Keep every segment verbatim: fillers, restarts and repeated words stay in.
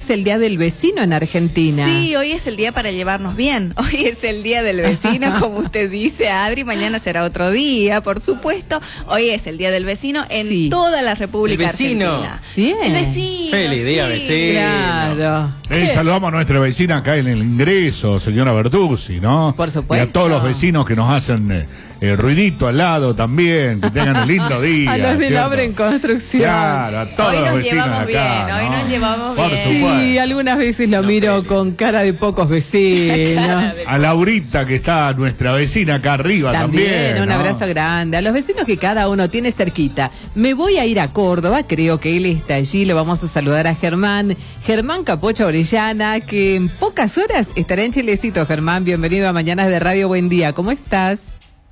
es el día del vecino en Argentina. Sí, hoy es el día para llevarnos bien. Hoy es el día del vecino, como usted dice, Adri. Mañana será otro día, por supuesto. Hoy es el día del vecino en sí. toda la República el vecino. Argentina. Bien. El vecino. Feliz día, sí. vecino. Claro. Eh, saludamos a nuestra vecina acá en el ingreso, señora Bertuzzi, ¿no? Por supuesto. Y a todos los vecinos que nos hacen eh, eh, ruidito al lado también, que tengan un lindo día. A los de la ¿cierto? obra en construcción. Claro, a todos Hoy los nos vecinos llevamos de acá, bien, hoy ¿no? nos llevamos Por bien. supuesto. Sí, algunas veces lo No, miro Peli. con cara de pocos vecinos. Cara de- A Laurita, que está nuestra vecina acá arriba también. También, un ¿no? abrazo grande. A los vecinos que cada uno tiene cerquita. Me voy a ir a Córdoba, creo que él está allí. Le vamos a saludar a Germán. Germán Capocha Orellana, que en pocas horas estará en Chilecito. Germán, bienvenido a Mañanas de Radio. Buen día, ¿cómo estás?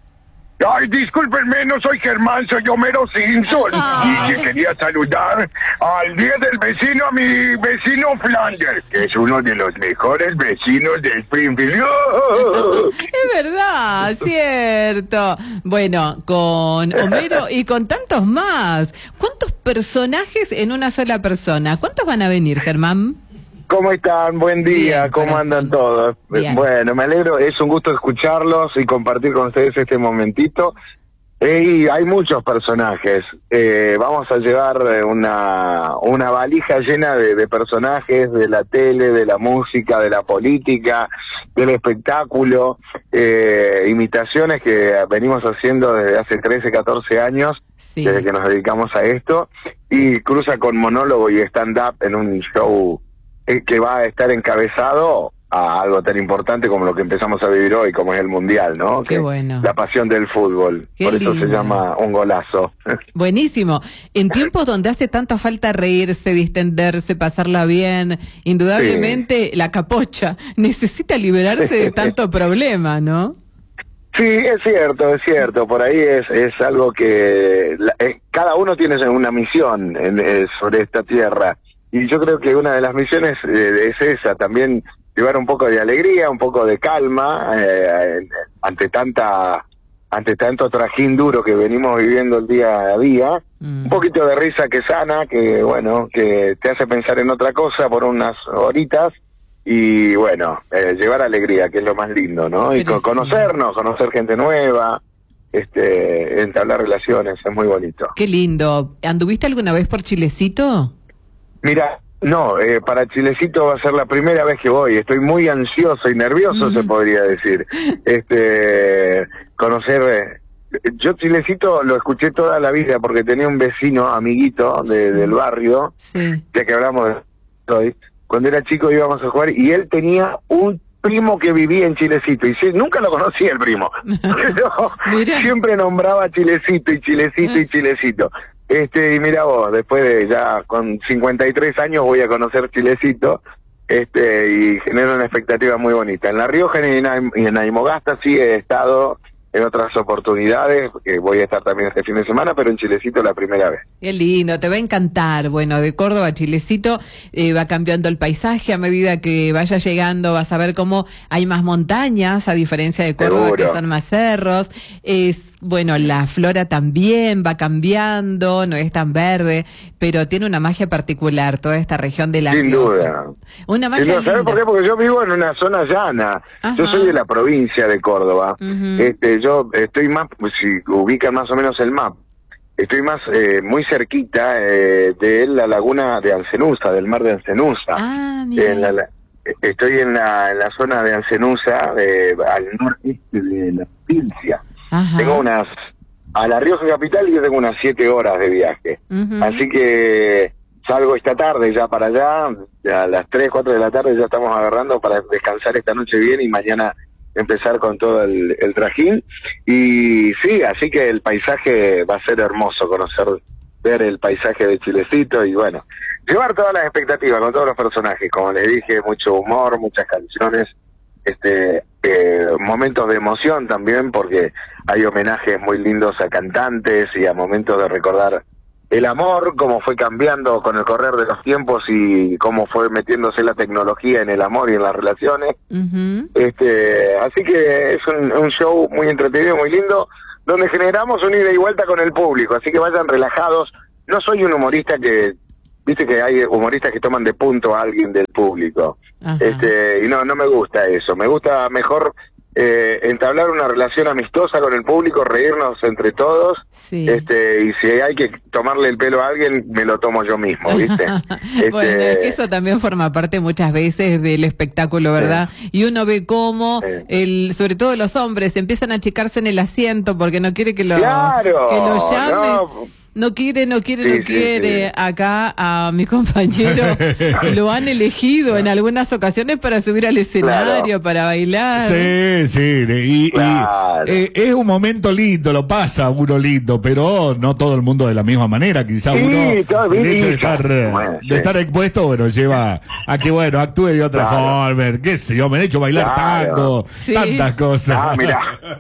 Ay, discúlpenme, no soy Germán, soy Homero Simpson. Ah. Y que quería saludar al día del vecino, a mi vecino Flanders, que es uno de los mejores vecinos de Springfield. ¡Oh! Es verdad, cierto. Bueno, con Homero y con tantos más. ¿Cuántos personajes en una sola persona? ¿Cuántos van a venir, Germán? ¿Cómo están? Buen día, Bien, ¿cómo corazón. andan todos? Bien. Bueno, me alegro, es un gusto escucharlos y compartir con ustedes este momentito. Eh, y hay muchos personajes. Eh, vamos a llevar eh, una, una valija llena de, de personajes de la tele, de la música, de la política, del espectáculo, eh, imitaciones que venimos haciendo desde hace trece, catorce años, Sí. desde que nos dedicamos a esto, y cruza con monólogo y stand-up en un show eh, que va a estar encabezado a algo tan importante como lo que empezamos a vivir hoy, como es el Mundial, ¿no? Qué Que bueno. La pasión del fútbol. Qué Por eso se lindo. llama Un Golazo. Buenísimo. En tiempos donde hace tanta falta reírse, distenderse, pasarla bien, indudablemente la capocha necesita liberarse de tanto problema, ¿no? Sí, es cierto, es cierto. Por ahí es, es algo que la- eh, cada uno tiene una misión en, eh, sobre esta tierra. Y yo creo que una de las misiones eh, es esa, también llevar un poco de alegría, un poco de calma eh, eh, ante tanta ante tanto trajín duro que venimos viviendo el día a día. Mm. Un poquito de risa que sana, que bueno, que te hace pensar en otra cosa por unas horitas. Y bueno, eh, llevar alegría, que es lo más lindo, ¿no? Y Pero co- conocernos, conocer gente nueva, este, entablar relaciones, es muy bonito. Qué lindo. ¿Anduviste alguna vez por Chilecito? Mira, no, eh, para Chilecito va a ser la primera vez que voy. Estoy muy ansioso y nervioso, Mm. se podría decir. Este, conocer. eh, yo Chilecito lo escuché toda la vida porque tenía un vecino, amiguito de, Sí. del barrio, Sí. ya que hablamos de hoy. Cuando era chico íbamos a jugar y él tenía un primo que vivía en Chilecito y sí, nunca lo conocía el primo. Pero Mirá. siempre nombraba Chilecito y Chilecito y Chilecito. Este, y mira vos, después de ya con cincuenta y tres años voy a conocer Chilecito, este, y genera una expectativa muy bonita. En La Rioja y en, Aim- y en Aymogasta sí he estado en otras oportunidades, que voy a estar también este fin de semana, pero en Chilecito la primera vez. Qué lindo, te va a encantar. Bueno, de Córdoba a Chilecito eh, va cambiando el paisaje a medida que vaya llegando, vas a ver cómo hay más montañas, a diferencia de Córdoba, Seguro. que son más cerros. Es, bueno, la flora también va cambiando, no es tan verde, pero tiene una magia particular toda esta región de La Sin Rioja. duda. Una Sí, magia no, ¿sabes linda. por qué? Porque yo vivo en una zona llana. Ajá. Yo soy de la provincia de Córdoba. Ujú. Este, yo estoy más, pues, si ubican más o menos el mapa, estoy más eh, muy cerquita eh, de la laguna de Ancenusa, del mar de Ancenusa. Ah, mira. En la- la- estoy en la, en la zona de Ancenusa, eh, al noreste de la provincia. Ajá. Tengo unas, a La Rioja capital yo tengo unas siete horas de viaje. Ujú. Así que salgo esta tarde ya para allá, a las tres, cuatro de la tarde ya estamos agarrando para descansar esta noche bien y mañana empezar con todo el, el trajín. Y sí, así que el paisaje va a ser hermoso, conocer, ver el paisaje de Chilecito y bueno, llevar todas las expectativas con todos los personajes, como les dije, mucho humor, muchas canciones, este eh, momentos de emoción también, porque hay homenajes muy lindos a cantantes y a momentos de recordar el amor, cómo fue cambiando con el correr de los tiempos y cómo fue metiéndose la tecnología en el amor y en las relaciones. Ujú. Este, así que es un, un show muy entretenido, muy lindo, donde generamos un ida y vuelta con el público, así que vayan relajados. No soy un humorista que viste que hay humoristas que toman de punto a alguien del público. Ajá. Este, y no, no me gusta eso. Me gusta mejor eh, entablar una relación amistosa con el público, reírnos entre todos. Sí. Este, y si hay que tomarle el pelo a alguien, me lo tomo yo mismo, ¿viste? este... Bueno, es que eso también forma parte muchas veces del espectáculo, ¿verdad? Sí. Y uno ve cómo, sí. el, sobre todo los hombres, empiezan a achicarse en el asiento porque no quiere que lo, claro, que lo llames. No. No quiere, no quiere, sí, no quiere. Sí, sí. Acá a mi compañero lo han elegido en algunas ocasiones para subir al escenario, claro. para bailar. Sí, sí. Y, claro. y eh, es un momento lindo, lo pasa uno lindo, pero no todo el mundo de la misma manera. Quizá sí, uno, todo el hecho de estar, bueno, de sí. estar expuesto, bueno, lleva a que, bueno, actúe de otra claro. forma. Qué sé yo, me han hecho bailar claro. tango, sí. tantas cosas. Ah, mirá.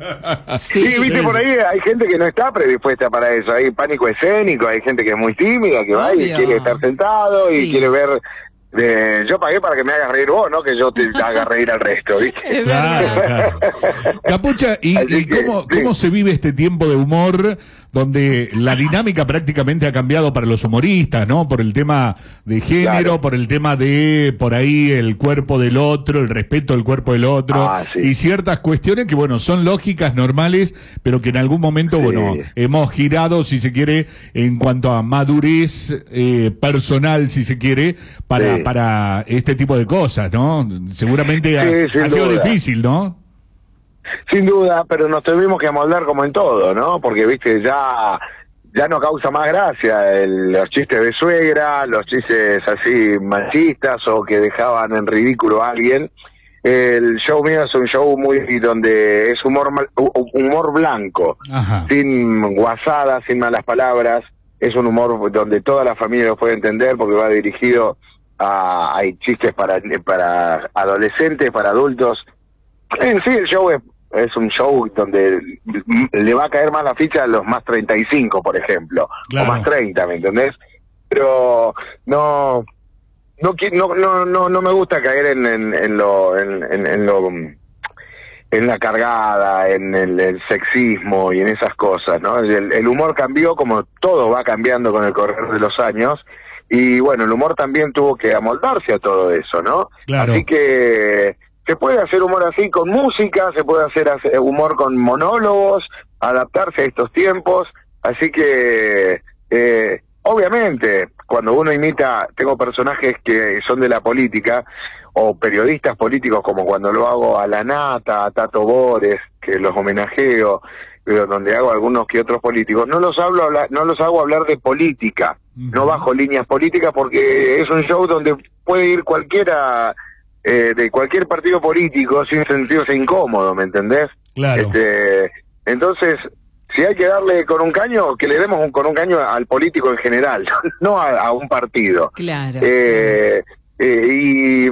sí, sí, viste, por ahí hay gente que no está predispuesta para eso. Hay pánico escénico, hay gente que es muy tímida, que va y quiere estar sentado sí. y quiere ver... Eh, yo pagué para que me hagas reír vos, no que yo te haga reír al resto, ¿viste? Claro, claro. Capucha, ¿y, y que, cómo, sí. cómo se vive este tiempo de humor donde la dinámica prácticamente ha cambiado para los humoristas, ¿no? Por el tema de género, claro. por el tema de, por ahí, el cuerpo del otro, el respeto del cuerpo del otro, ah, sí. y ciertas cuestiones que, bueno, son lógicas, normales, pero que en algún momento, sí. bueno, hemos girado, si se quiere, en cuanto a madurez eh, personal, si se quiere, para... Sí. para este tipo de cosas, ¿no? Seguramente sí, ha, ha sido duda. difícil, ¿no? Sin duda, pero nos tuvimos que amoldar como en todo, ¿no? Porque, viste, ya ya no causa más gracia el, los chistes de suegra, los chistes así machistas o que dejaban en ridículo a alguien. El show mío es un show muy donde es humor humor blanco, Ajá. sin guasadas, sin malas palabras. Es un humor donde toda la familia lo puede entender porque va dirigido a... hay chistes para para adolescentes, para adultos. En sí, el show es, es un show donde le va a caer más la ficha a los más treinta y cinco, por ejemplo, claro. o más treinta, ¿me entendés? Pero no... No, no, no, no, no me gusta caer en, en, en lo... En, en, en lo en la cargada, en el, el sexismo y en esas cosas, ¿no? El, el humor cambió como todo va cambiando con el correr de los años y bueno, el humor también tuvo que amoldarse a todo eso, ¿no? Claro. Así que se puede hacer humor así con música, se puede hacer humor con monólogos, adaptarse a estos tiempos, así que eh, obviamente cuando uno imita, tengo personajes que son de la política, o periodistas políticos como cuando lo hago a La Nata, a Tato Bores, que los homenajeo, pero donde hago algunos que otros políticos, no los hablo hablar, no los hago hablar de política, uh-huh. no bajo líneas políticas porque es un show donde puede ir cualquiera eh, de cualquier partido político sin sentirse incómodo, ¿me entendés? Claro. Este, entonces, si hay que darle con un caño, que le demos un, con un caño al político en general, no a, a un partido. Claro. Eh, Eh, y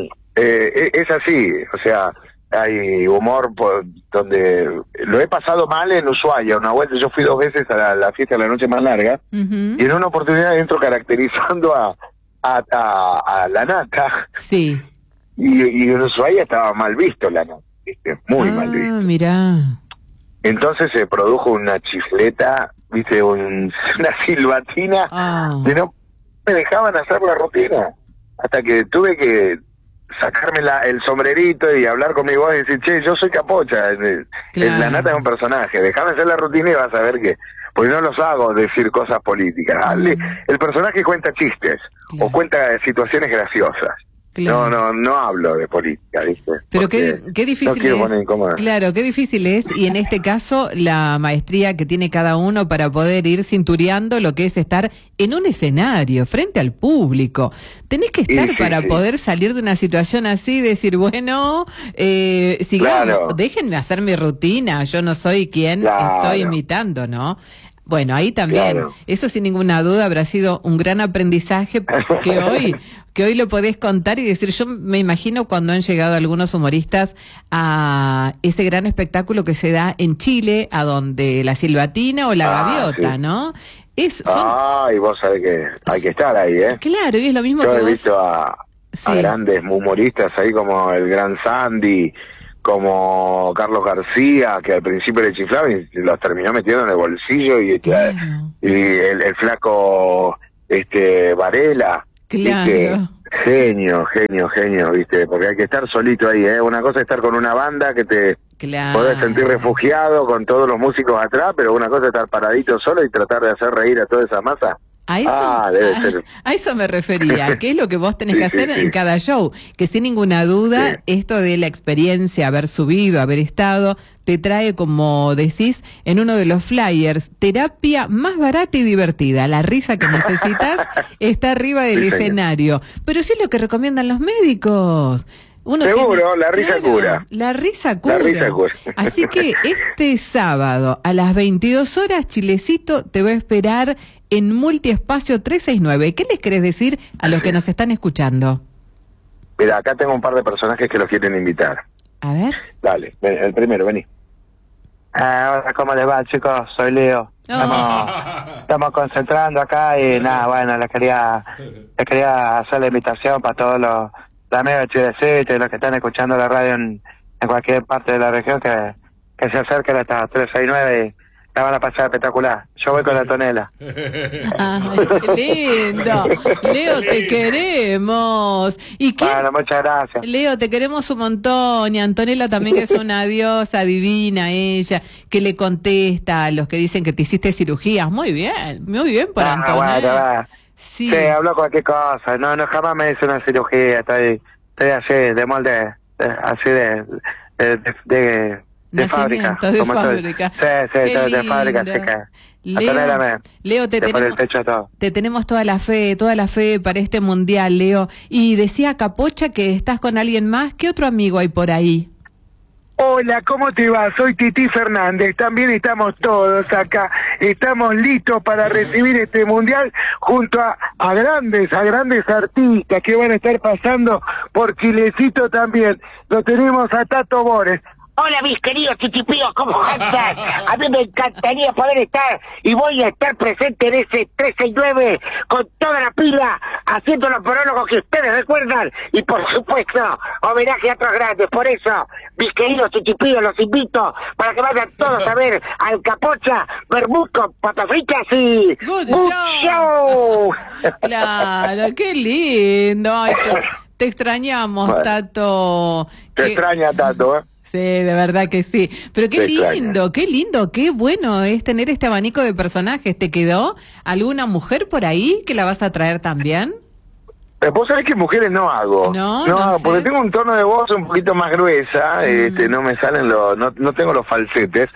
eh, es así, o sea, hay humor por, donde lo he pasado mal en Ushuaia, una vuelta, yo fui dos veces a la, la fiesta de la noche más larga, uh-huh. y en una oportunidad entro caracterizando a, a, a, a La Nata, sí. y, y en Ushuaia estaba mal visto La Nata, ¿viste? Muy ah, mal visto. Mirá. Entonces se produjo una chifleta, viste, un, una silbatina, ah. que no me dejaban hacer la rutina. Hasta que tuve que sacarme la, el sombrerito y hablar con mi voz y decir, che, yo soy Capocha, el, claro. La Nata es un personaje, déjame hacer la rutina y vas a ver que, porque no los hago decir cosas políticas, mm. el personaje cuenta chistes, claro. o cuenta situaciones graciosas. Claro. No, no, no hablo de política, ¿viste? Pero qué, qué difícil no es. Claro, qué difícil es, y en este caso la maestría que tiene cada uno para poder ir cintureando lo que es estar en un escenario, frente al público. Tenés que estar sí, sí, para sí. poder salir de una situación así y decir, bueno, eh, sigamos, claro. déjenme hacer mi rutina, yo no soy quien claro. estoy imitando, ¿no? Bueno, ahí también, claro. eso sin ninguna duda habrá sido un gran aprendizaje que hoy que hoy lo podés contar y decir, yo me imagino cuando han llegado algunos humoristas a ese gran espectáculo que se da en Chile, a donde la silbatina o la ah, gaviota, sí. ¿no? Es, son... Ah, y vos sabés que hay que estar ahí, ¿eh? Claro, y es lo mismo yo que he vos... visto a, sí. a grandes humoristas ahí como el Gran Sandy, como Carlos García, que al principio le chiflaba y los terminó metiendo en el bolsillo, y, claro. y el, el flaco este Varela. Claro. ¿Viste? Genio, genio, genio, ¿viste? Porque hay que estar solito ahí, ¿eh? Una cosa es estar con una banda que te claro. podés sentir refugiado con todos los músicos atrás, pero una cosa es estar paradito solo y tratar de hacer reír a toda esa masa. A eso, ah, debe a, ser. a eso me refería, que es lo que vos tenés sí, que hacer sí, sí. en cada show, que sin ninguna duda sí. esto de la experiencia, haber subido, haber estado, te trae, como decís, en uno de los flyers, terapia más barata y divertida. La risa que necesitas está arriba del sí, escenario, pero sí es lo que recomiendan los médicos. Uno Seguro, tiene, la risa claro, cura. La risa cura. La risa cura. Así que este sábado a las veintidós horas, Chilecito te va a esperar en Multiespacio trescientos sesenta y nueve. ¿Qué les querés decir a los que nos están escuchando? Mira, acá tengo un par de personajes que los quieren invitar. A ver. Dale, ven, el primero, vení. Ah, hola, ¿cómo les va, chicos? Soy Leo. Estamos, Oh. estamos concentrando acá y nada, bueno, les quería, les quería hacer la invitación para todos los, los amigos de Chilecito y los que están escuchando la radio en, en cualquier parte de la región que, que se acerquen hasta trescientos sesenta y nueve y la van a pasar espectacular. Yo voy con la tonela. Ay, qué lindo. Leo, te queremos. ¿Y qué? Bueno, muchas gracias. Leo, te queremos un montón. Y Antonella también, que es una diosa divina, ella, que le contesta a los que dicen que te hiciste cirugías. Muy bien, muy bien por Ah, Antonella. bueno, va. Sí. Sí, habló cualquier cosa. No, no, jamás me hice una cirugía. Estoy, estoy así, de molde, de- así de, de, de, de de fábrica. Nacimiento de como estoy. fábrica. Sí, sí, Qué estoy de fábrica, así lindo. que... Leo, Antonella me- Leo, te te pone el tenemos, techo a todo. te tenemos toda la fe, toda la fe para este mundial, Leo. Y decía Capocha que estás con alguien más. ¿Qué otro amigo hay por ahí? Hola, ¿cómo te va? Soy Titi Fernández, también estamos todos acá, estamos listos para recibir este mundial junto a, a grandes, a grandes artistas que van a estar pasando por Chilecito también. Lo tenemos a Tato Bores. Hola mis queridos chichipíos, ¿cómo andan? A mí me encantaría poder estar y voy a estar presente en ese trescientos sesenta y nueve con toda la pila, haciendo los monólogos que ustedes recuerdan y por supuesto homenaje a otros grandes. Por eso, mis queridos chichipíos, los invito para que vayan todos a ver al Capocha, Bermud con patafritas y Good Good show. Show. Claro, qué lindo. Ay, te, te extrañamos, Bueno. Tato. Te Qué- extraña tanto, ¿eh? Sí, de verdad que sí. Pero qué Te extraña. lindo, qué lindo, qué bueno es tener este abanico de personajes. ¿Te quedó alguna mujer por ahí que la vas a traer también? Eh, Vos sabés que mujeres no hago. No, no hago, porque sé. tengo un tono de voz un poquito más gruesa, Mm. este, no me salen los, no, no tengo los falsetes,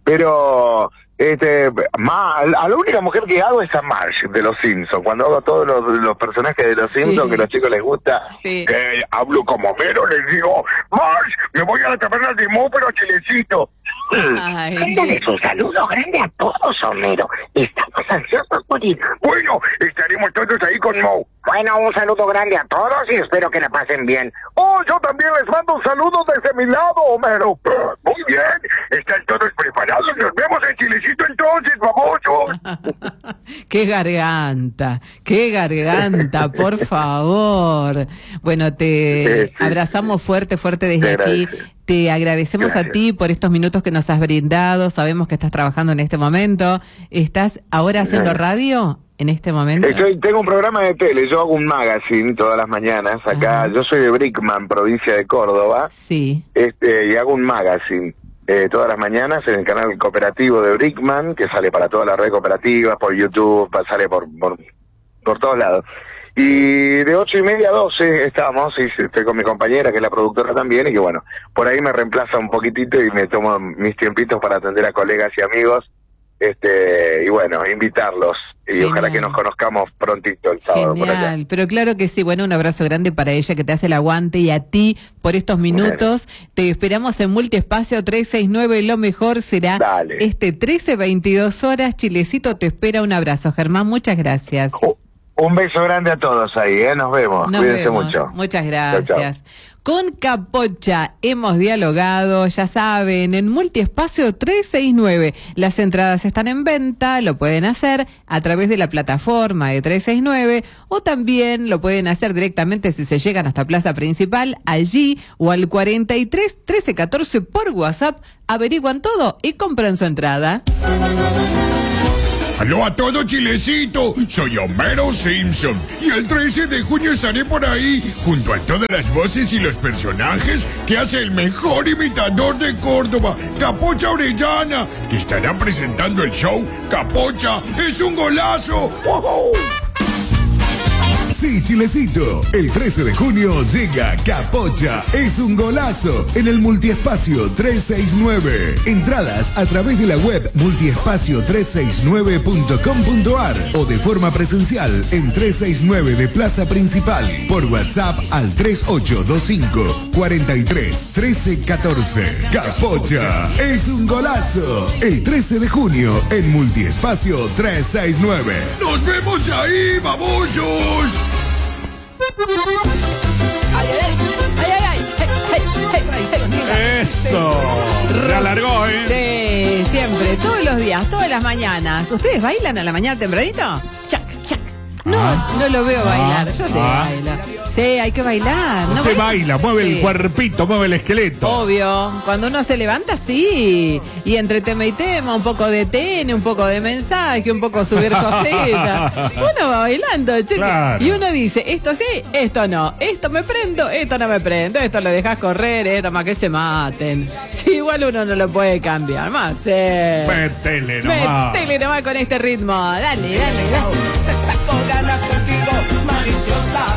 pero este, más, a la única mujer que hago es a Marge de los Simpsons. Cuando hago todos los, los personajes de los Sí. Simpsons que a los chicos les gusta, Sí. eh, hablo como Mero, les digo, Marge, me voy a la taberna de Mo, pero Chilecito. Ay, Mándales un saludo grande a todos, Homero. Estamos ansiosos por ir. Bueno, estaremos todos ahí con Mo. Bueno, un saludo grande a todos y espero que la pasen bien. Oh, yo también les mando un saludo desde mi lado, Homero. Muy bien, están todos preparados. Nos vemos en Chilecito entonces, babosos. qué garganta, qué garganta, por favor. Bueno, te Sí, sí, abrazamos fuerte, fuerte desde Te aquí. agradezco. Te agradecemos a Gracias. ti por estos minutos que nos has brindado. Sabemos que estás trabajando en este momento. ¿Estás ahora haciendo Bien. radio en este momento? Estoy, tengo un programa de tele, yo hago un magazine todas las mañanas. Acá, Ajá. yo soy de Brickman, provincia de Córdoba, Sí. este, y hago un magazine. Eh, todas las mañanas en el canal cooperativo de Brickman, que sale para toda la red cooperativa, por YouTube, pa- sale por, por, por todos lados. Y de ocho y media a doce estamos, y estoy con mi compañera, que es la productora también, y que bueno, por ahí me reemplaza un poquitito y me tomo mis tiempitos para atender a colegas y amigos, este y bueno, invitarlos, y Genial. ojalá que nos conozcamos prontito el sábado por acá. Genial, pero claro que sí. Bueno, un abrazo grande para ella que te hace el aguante y a ti por estos minutos. Te esperamos en Multiespacio trescientos sesenta y nueve. Lo mejor será Dale. este trece, veintidós horas. Chilecito te espera. Un abrazo, Germán. Muchas gracias. Un beso grande a todos ahí, ¿eh? Nos vemos. Nos Cuídense vemos. mucho. Muchas Chau, gracias. Con Capocha hemos dialogado, ya saben, en Multiespacio trescientos sesenta y nueve. Las entradas están en venta, lo pueden hacer a través de la plataforma de trescientos sesenta y nueve o también lo pueden hacer directamente si se llegan hasta Plaza Principal, allí o al cuarenta y tres, trece, catorce por WhatsApp. Averiguan todo y compran su entrada. Aló a todo Chilecito, soy Homero Simpson y el trece de junio estaré por ahí junto a todas las voces y los personajes que hace el mejor imitador de Córdoba, Capocha Orellana, que estará presentando el show Capocha es un golazo. ¡Woohoo! Sí, Chilecito, el trece de junio llega Capocha es un golazo en el Multiespacio trescientos sesenta y nueve. Entradas a través de la web multiespacio trescientos sesenta y nueve punto com punto ar o de forma presencial en trescientos sesenta y nueve de Plaza Principal por WhatsApp al tres ocho dos cinco, cuatro tres, trece catorce. Capocha es un golazo el trece de junio en Multiespacio trescientos sesenta y nueve. ¡Nos vemos ahí, babosos! ¡Ay, ay, ay! ¡Hey, hey, hey, hey! ¡Eso! Se alargó, ¿eh? Sí, siempre, todos los días, todas las mañanas. ¿Ustedes bailan a la mañana tempranito? ¡Chac, chac! No, Ah. no lo veo bailar. Ah. Yo sé Ah. bailar. Sí, hay que bailar. ¿No Usted baila? baila, mueve Sí. el cuerpito, mueve el esqueleto. Obvio, cuando uno se levanta, sí. Y entre tema y tema, un poco de tene, un poco de mensaje, un poco subir cositas. Uno va bailando, che. Claro. Y uno dice, esto sí, esto no. Esto me prendo, esto no me prendo. Esto lo dejas correr, esto más que se maten. Sí, igual uno no lo puede cambiar más. Sí. Métele nomás. Métele nomás con este ritmo. Dale, dale, dale. Se sacó ganas contigo, maliciosa,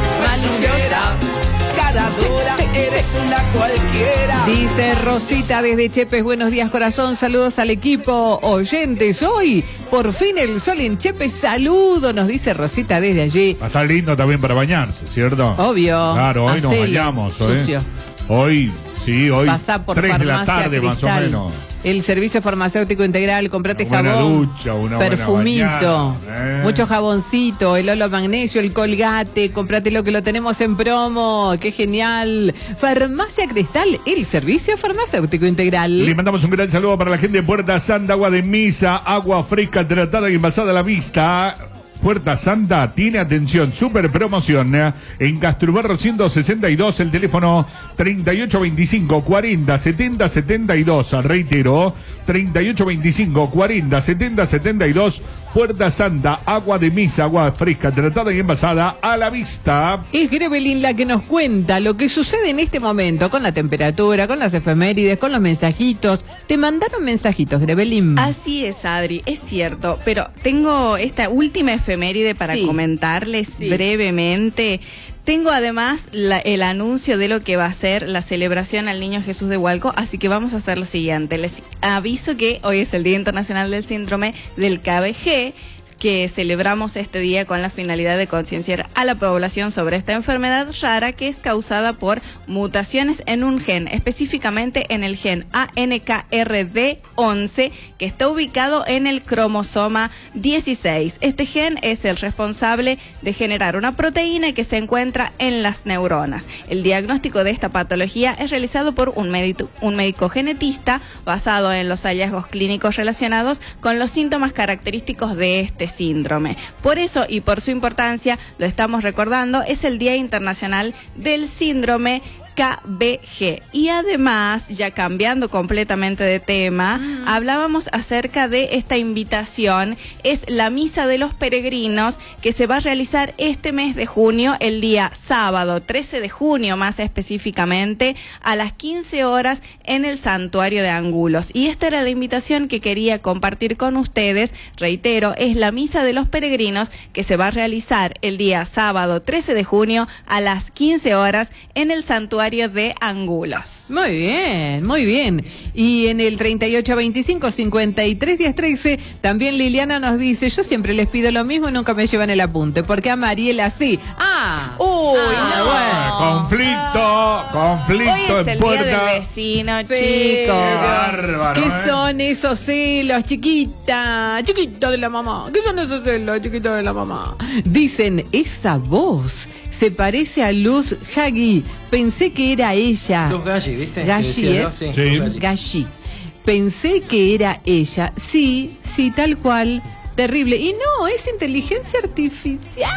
maluquera, cara dura, eres una cualquiera. Dice Rosita desde Chepes, buenos días corazón, saludos al equipo oyentes. Hoy, por fin el sol en Chepes, saludo, nos dice Rosita desde allí. Va a estar lindo también para bañarse, ¿cierto? Obvio. Claro, hoy nos Hacelo, bañamos, ¿eh? sucio. Hoy, sí, hoy Pasá por tres de la Farmacia tarde más o Cristal. menos. El servicio farmacéutico integral, comprate Una buena jabón, ducha, una buena perfumito, bañada, ¿eh? mucho jaboncito, el olo magnesio, el colgate, comprátelo que lo tenemos en promo, qué genial. Farmacia Cristal, el servicio farmacéutico integral. Le mandamos un gran saludo para la gente de Puerta Santa, agua de misa, agua fresca, tratada y envasada a la vista. Puerta Santa tiene atención, super promoción eh, en Gastrobarro ciento sesenta y dos, el teléfono treinta y ocho veinticinco, cuarenta, setenta, setenta y dos, reitero, treinta y ocho veinticinco, cuarenta, setenta, setenta y dos, Puerta Santa, agua de misa, agua fresca, tratada y envasada a la vista. Es Grebelin la que nos cuenta lo que sucede en este momento con la temperatura, con las efemérides, con los mensajitos. Te mandaron mensajitos, Grebelin. Así es, Adri, es cierto, pero tengo esta última efeméride para Sí. comentarles Sí. brevemente. Tengo además la- el anuncio de lo que va a ser la celebración al Niño Jesús de Hualco, así que vamos a hacer lo siguiente. Les aviso que hoy es el Día Internacional del Síndrome del K B G, que celebramos este día con la finalidad de concienciar a la población sobre esta enfermedad rara que es causada por mutaciones en un gen, específicamente en el gen A N K R D once, que está ubicado en el cromosoma dieciséis. Este gen es el responsable de generar una proteína que se encuentra en las neuronas. El diagnóstico de esta patología es realizado por un médico, un médico genetista basado en los hallazgos clínicos relacionados con los síntomas característicos de este síndrome. Por eso y por su importancia, lo estamos recordando, es el Día Internacional del Síndrome K B G. Y además, ya cambiando completamente de tema, uh-huh. hablábamos acerca de esta invitación, es la Misa de los Peregrinos, que se va a realizar este mes de junio, el día sábado, trece de junio más específicamente, a las quince horas en el Santuario de Angulos. Y esta era la invitación que quería compartir con ustedes, reitero, es la Misa de los Peregrinos, que se va a realizar el día sábado, trece de junio, a las quince horas en el Santuario de Angulos. Muy bien, muy bien. Y en el treinta y ocho veinticinco, cincuenta y tres diez trece, también Liliana nos dice, yo siempre les pido lo mismo y nunca me llevan el apunte, porque a Mariela sí. Ah, uy, ah, no. Conflicto, conflicto Hoy es en el Puerta. día del vecino, Pero, chicos. bárbaro, ¿qué ¿eh? son esos celos, chiquita? Chiquita de la mamá. ¿Qué son esos celos, chiquita de la mamá? Dicen, esa voz se parece a Luz Hagui. Pensé que era ella. Luz Galli, ¿viste? Galli Que decía, ¿no? es. Sí, Sí. Luz Galli. Galli. Pensé que era ella. Sí, sí, tal cual. Terrible. Y no, es inteligencia artificial.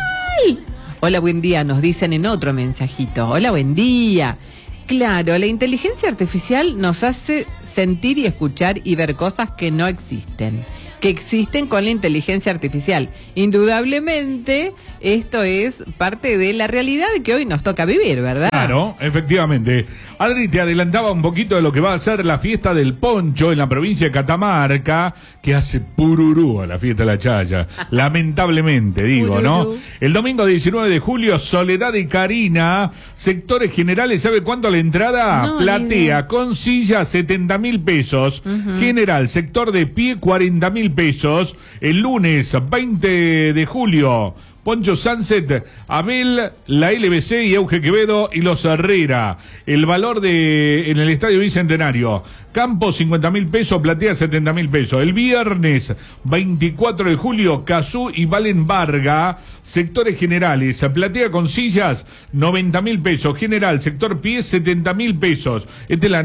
Hola, buen día, nos dicen en otro mensajito. Hola, buen día. Claro, la inteligencia artificial nos hace sentir y escuchar y ver cosas que no existen. que existen con la inteligencia artificial. Indudablemente, esto es parte de la realidad que hoy nos toca vivir, ¿verdad? Claro, efectivamente. Adri, te adelantaba un poquito de lo que va a ser la fiesta del poncho en la provincia de Catamarca, que hace pururú a la fiesta de la chaya. Lamentablemente, digo, pururú. ¿No? El domingo diecinueve de julio, Soledad y Karina, sectores generales, ¿sabe cuánto la entrada? No, platea, con silla, setenta mil pesos. Uh-huh. General, sector de pie, cuarenta mil pesos. El lunes, veinte de julio, Poncho Sunset, Abel, la L B C y Euge Quevedo y los Herrera. El valor de en el Estadio Bicentenario. Campo cincuenta mil pesos, platea setenta mil pesos. El viernes veinticuatro de julio, Cazú y Valen Varga, sectores generales. Platea con sillas noventa mil pesos. General, sector pie setenta mil pesos. Esta es la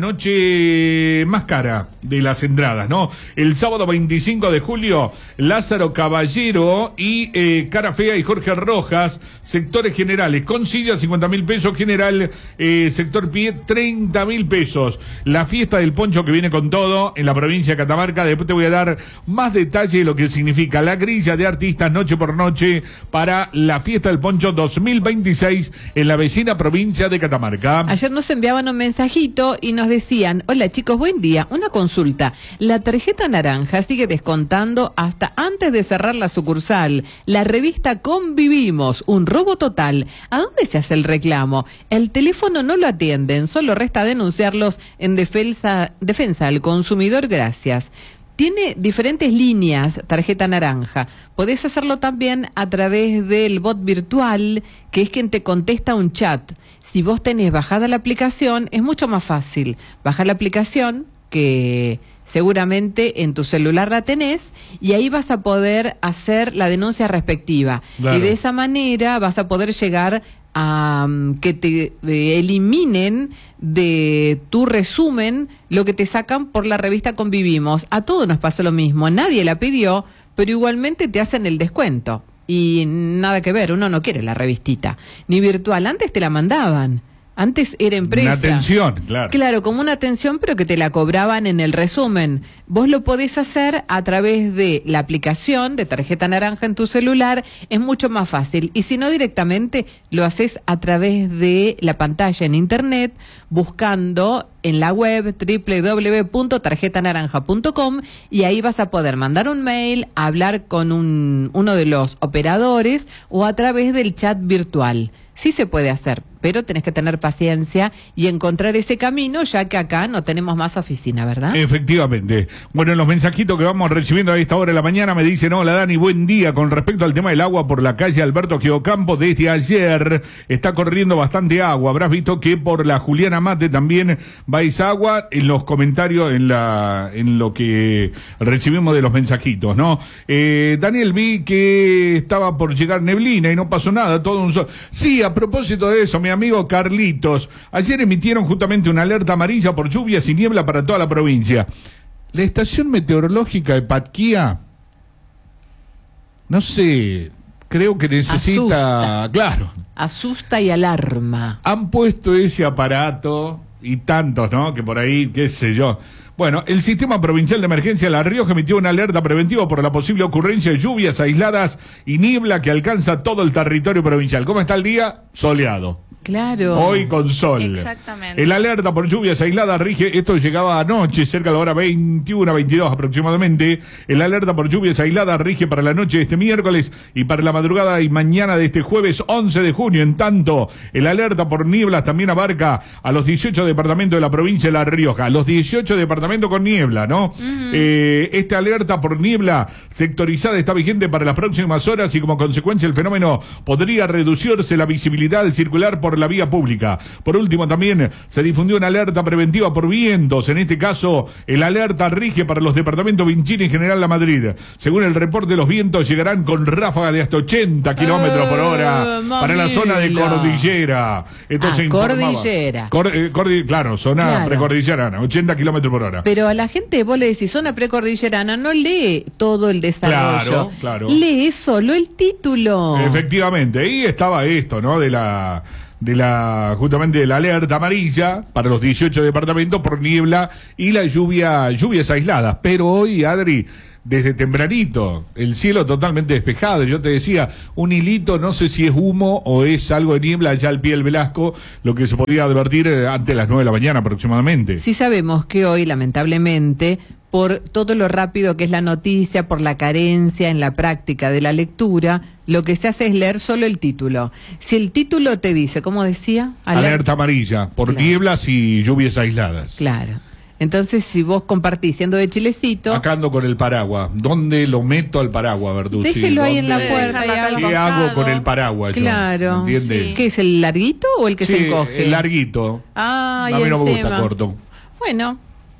noche más cara de las entradas, ¿no? El sábado veinticinco de julio, Lázaro Caballero y eh, Cara Fea y Jorge Rojas, sectores generales. Con sillas cincuenta mil pesos. General, eh, sector pie treinta mil pesos. La fiesta del poncho que viene con todo en la provincia de Catamarca. Después te voy a dar más detalle de lo que significa la grilla de artistas noche por noche para la fiesta del poncho dos mil veintiséis en la vecina provincia de Catamarca. Ayer nos enviaban un mensajito y nos decían: hola chicos, buen día, una consulta. La tarjeta naranja sigue descontando hasta antes de cerrar la sucursal. La revista Convivimos, un robo total. ¿A dónde se hace el reclamo? El teléfono no lo atienden, solo resta denunciarlos en defensa Defensa al consumidor, gracias. Tiene diferentes líneas, tarjeta naranja. Podés hacerlo también a través del bot virtual, que es quien te contesta un chat. Si vos tenés bajada la aplicación, es mucho más fácil. Baja la aplicación, que seguramente en tu celular la tenés, y ahí vas a poder hacer la denuncia respectiva. Claro. Y de esa manera vas a poder llegar a um, que te eh, eliminen de tu resumen lo que te sacan por la revista Convivimos. A todos nos pasó lo mismo, nadie la pidió, pero igualmente te hacen el descuento. Y nada que ver, uno no quiere la revistita, ni virtual, antes te la mandaban. Antes era empresa. Una atención, claro. Claro, como una atención, pero que te la cobraban en el resumen. Vos lo podés hacer a través de la aplicación de tarjeta naranja en tu celular, es mucho más fácil. Y si no, directamente lo haces a través de la pantalla en internet, buscando en la web doble u doble u doble u punto tarjeta naranja punto com, y ahí vas a poder mandar un mail, hablar con un, uno de los operadores o a través del chat virtual. Sí se puede hacer, pero tenés que tener paciencia y encontrar ese camino, ya que acá no tenemos más oficina, ¿verdad? Efectivamente. Bueno, en los mensajitos que vamos recibiendo a esta hora de la mañana me dicen: hola Dani, buen día. Con respecto al tema del agua por la calle Alberto Geocampo, desde ayer está corriendo bastante agua. Habrás visto que por la Juliana Mate también vais agua. En los comentarios, en la en lo que recibimos de los mensajitos, ¿no? Eh, Daniel, vi que estaba por llegar neblina y no pasó nada, todo un sol. Sí, a propósito de eso, mi amigo Carlitos, ayer emitieron justamente una alerta amarilla por lluvias y niebla para toda la provincia. La estación meteorológica de Patquía, no sé, creo que necesita... Asusta. Claro. Asusta y alarma. Han puesto ese aparato y tantos, ¿no? Que por ahí, qué sé yo... Bueno, el Sistema Provincial de Emergencia de La Rioja emitió una alerta preventiva por la posible ocurrencia de lluvias aisladas y niebla que alcanza todo el territorio provincial. ¿Cómo está el día? Soleado. Claro. Hoy con sol. Exactamente. El alerta por lluvias aisladas rige, esto llegaba anoche, cerca de la hora veintiuna, veintidós aproximadamente. El alerta por lluvias aisladas rige para la noche de este miércoles y para la madrugada y mañana de este jueves once de junio. En tanto, el alerta por nieblas también abarca a los dieciocho departamentos de la provincia de La Rioja. Los dieciocho departamentos con niebla, ¿no? Uh-huh. Eh, esta alerta por niebla sectorizada está vigente para las próximas horas y como consecuencia el fenómeno podría reducirse la visibilidad al circular por la vía pública. Por último, también se difundió una alerta preventiva por vientos. En este caso, el alerta rige para los departamentos Vinchini y General La Madrid. Según el reporte, los vientos llegarán con ráfagas de hasta ochenta kilómetros por hora eh, para la zona de cordillera. Esto ah, se informaba. Cordillera. Cor, eh, cordi, claro, zona claro. precordillerana, ochenta kilómetros por hora. Pero a la gente, vos le decís zona precordillerana, no lee todo el desarrollo. Claro, claro. Lee solo el título. Efectivamente, y estaba esto, ¿no? De la... de la justamente de la alerta amarilla para los dieciocho departamentos por niebla y la lluvia, lluvias aisladas. Pero hoy, Adri, desde tempranito, el cielo totalmente despejado. Yo te decía, un hilito, no sé si es humo o es algo de niebla allá al pie del Velasco, lo que se podía advertir antes de las nueve de la mañana aproximadamente. Sí sabemos que hoy, lamentablemente, por todo lo rápido que es la noticia, por la carencia en la práctica de la lectura, lo que se hace es leer solo el título. Si el título te dice, ¿cómo decía? Alerta, Alerta amarilla, por claro. nieblas y lluvias aisladas. Claro. Entonces, si vos compartís siendo de Chilecito... Acá ando con el paraguas. ¿Dónde lo meto al paraguas, Verduzzi? Déjelo ahí en la puerta. Y hago... ¿Qué hago con el paraguas? Claro. Yo, ¿entiendes? Sí. ¿Qué es, el larguito o el que sí, se encoge? El larguito. Ah, a mí no me gusta corto. Bueno...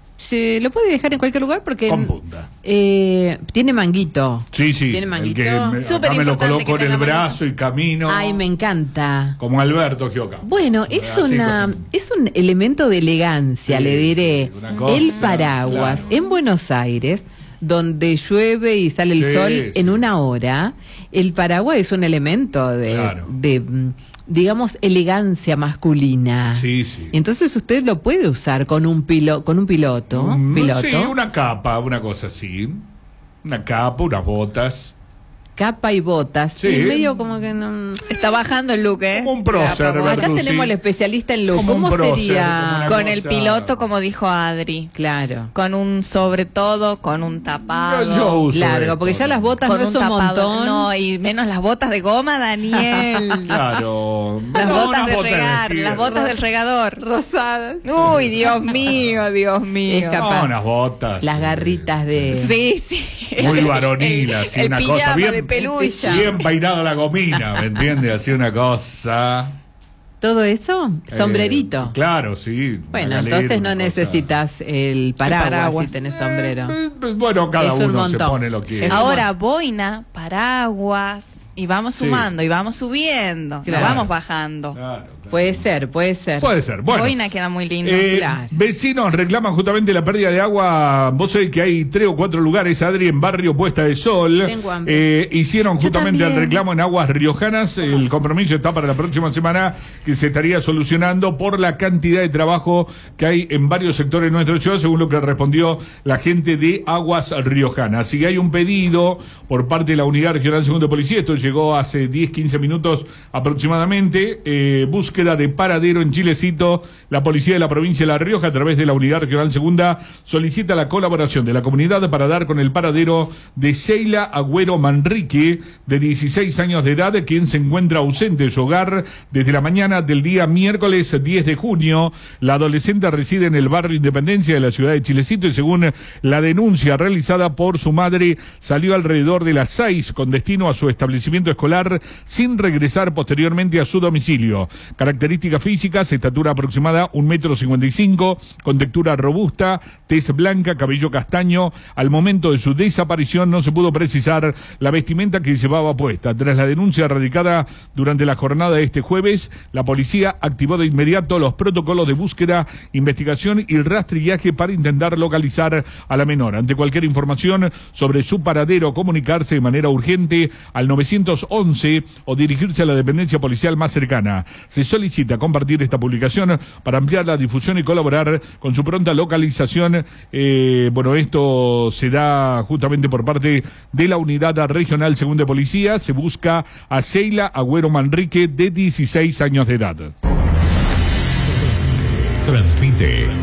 Se lo puede dejar en cualquier lugar porque con punta. Eh, tiene manguito. Sí, sí. Tiene manguito. Acá me lo coloco en el brazo manguito. Y camino. Ay, me encanta. Como Alberto Gioca. Bueno, es una con... es un elemento de elegancia, sí, le diré. Sí, cosa, el paraguas claro. En Buenos Aires, donde llueve y sale el sí, sol sí. En una hora, el paraguas es un elemento de, claro. de digamos, elegancia masculina. Sí, sí. Entonces usted lo puede usar con un pilo, con un piloto, mm, piloto. Sí, una capa, una cosa así. Una capa, unas botas. Capa y botas. Sí. Y medio como que no... Está bajando el look, ¿eh? Como un prócer, Acá Bertuzzi. tenemos al especialista en look. Como ¿Cómo prócer, sería? Con el piloto, como dijo Adri. Claro. Con un sobre todo, con un tapado. Yo, yo uso largo, esto. Porque ya las botas con no es un, un montón. No, y menos las botas de goma, Daniel. Claro. Las no, botas de bota regar, de las botas del regador. Rosadas. Uy, Dios mío, Dios mío. Es capaz. No, unas botas. Las garritas de... Sí, sí. Muy varonil, así el una pijama cosa bien... de peluche. Bien peinado la gomina, ¿me entiendes? Así una cosa... ¿Todo eso? ¿Sombrerito? Eh, claro, sí. Bueno, galera, entonces no cosa. necesitas el paraguas, el paraguas. Si tenés sombrero. Eh, bueno, cada es un uno montón. se pone lo que... Ahora, boina, paraguas... Y vamos sumando, sí. Y vamos subiendo, claro. No vamos bajando. Claro, claro. Puede ser, puede ser. Puede ser, bueno. Boina queda muy lindo. Eh, claro. Vecinos reclaman justamente la pérdida de agua. Vos sabés que hay tres o cuatro lugares, Adri, en barrio Puesta de Sol. Tengo hambre. Eh, hicieron Yo justamente también. el reclamo en aguas riojanas. El compromiso está para la próxima semana, que se estaría solucionando por la cantidad de trabajo que hay en varios sectores de nuestra ciudad, según lo que respondió la gente de Aguas Riojanas. Si hay un pedido por parte de la Unidad Regional Segunda de Policía, esto llegó hace diez, quince minutos aproximadamente, eh, búsqueda de paradero en Chilecito. La policía de la provincia de La Rioja, a través de la Unidad Regional Segunda, solicita la colaboración de la comunidad para dar con el paradero de Sheila Agüero Manrique, de dieciséis años de edad, quien se encuentra ausente de su hogar desde la mañana del día miércoles diez de junio. La adolescente reside en el barrio Independencia de la ciudad de Chilecito y, según la denuncia realizada por su madre, salió alrededor de las seis con destino a su establecimiento escolar, sin regresar posteriormente a su domicilio. Características físicas: estatura aproximada un metro cincuenta y cinco, con textura robusta, tez blanca, cabello castaño. Al momento de su desaparición no se pudo precisar la vestimenta que llevaba puesta. Tras la denuncia radicada durante la jornada de este jueves, la policía activó de inmediato los protocolos de búsqueda, investigación y rastrillaje para intentar localizar a la menor. Ante cualquier información sobre su paradero, comunicarse de manera urgente al nueve once o dirigirse a la dependencia policial más cercana. Se solicita compartir esta publicación para ampliar la difusión y colaborar con su pronta localización. Eh, bueno, esto se da justamente por parte de la Unidad Regional Segunda de Policía. Se busca a Sheila Agüero Manrique, de dieciséis años de edad. Transmite